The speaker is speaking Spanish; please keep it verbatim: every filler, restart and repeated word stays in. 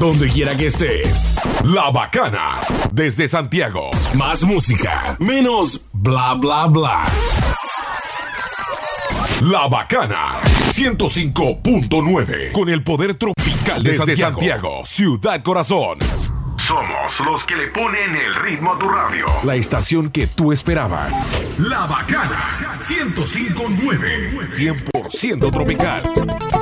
donde quiera que estés. La Bacana, desde Santiago. Más música, menos bla bla bla. La Bacana, ciento cinco punto nueve, con el poder tropical de desde Santiago. Santiago, Ciudad Corazón. Somos los que le ponen el ritmo a tu radio. La estación que tú esperabas. La Bacana, ciento cinco punto nueve, cien por ciento tropical.